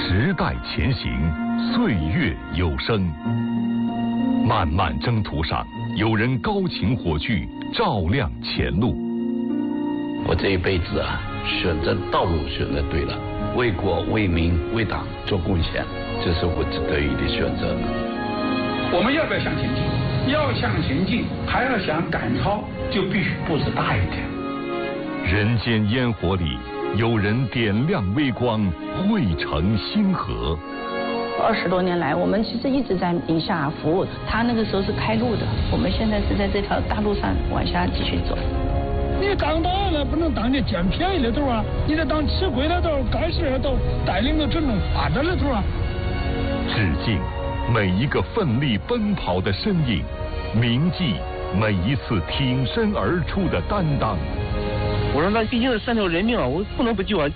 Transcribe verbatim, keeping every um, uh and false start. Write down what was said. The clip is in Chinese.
时代前行，岁月有声。漫漫征途上，有人高擎火炬，照亮前路。 我这一辈子啊，选择道路选择对了，为国为民为党做贡献，这是我值得意的选择。 我们要不要向前进？要向前进，还要想赶超，就必须步子大一点。 人间烟火里，有人点亮微光，汇成星河。 二十多年来，我们其实一直在宁夏服务。他那个时候是开路的，我们现在是在这条大路上往下继续走。 你当导演了，不能当你捡便宜的头啊！你得当吃亏的头，干事的头，带领着整种发展的头啊！ 致敬每一个奋力奔跑的身影，铭记每一次挺身而出的担当。 我说那毕竟是三条人命啊，我不能不救啊！